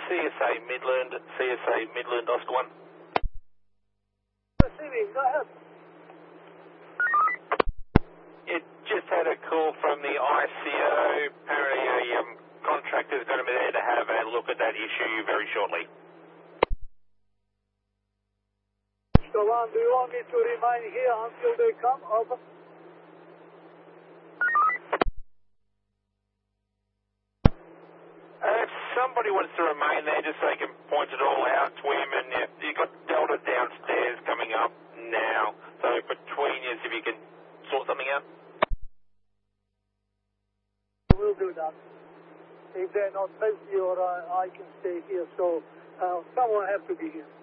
CSA Midland, Oscar 1. Receiving, go ahead. You just had a call from the ICO. Apparently a contractor's going to be there to have a look at that issue very shortly. So do you want me to remain here until they come? Over. If somebody wants to remain there just so they can point it all out to him, and you've got Delta downstairs coming up now, so between you, if you can sort something out. We'll do that. If they're not busy or I can stay here, so someone has to be here.